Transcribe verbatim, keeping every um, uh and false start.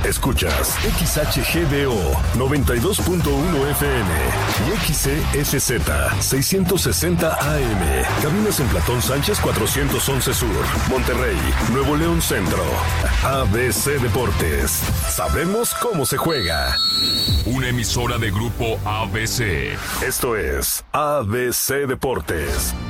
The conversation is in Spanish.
Escuchas X H G D O noventa y dos punto uno F M y X C S Z seiscientos sesenta A M. Cabinas en Platón Sánchez cuatrocientos once Sur, Monterrey, Nuevo León Centro. A B C Deportes. Sabemos cómo se juega. Una emisora de Grupo A B C. Esto es A B C Deportes.